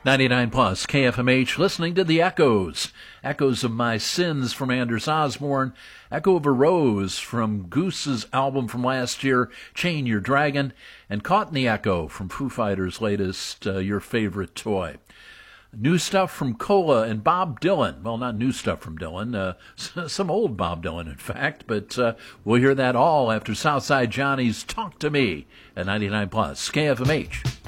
99 plus KFMH, listening to the Echoes. Echoes of My Sins from Anders Osborne. Echo of a Rose from Goose's album from last year, Chain Your Dragon. And Caught in the Echo from Foo Fighters' latest, Your Favorite Toy. New stuff from Cola and Bob Dylan. Well, not new stuff from Dylan, some old Bob Dylan, in fact. But we'll hear that all after Southside Johnny's Talk to Me at 99 plus KFMH.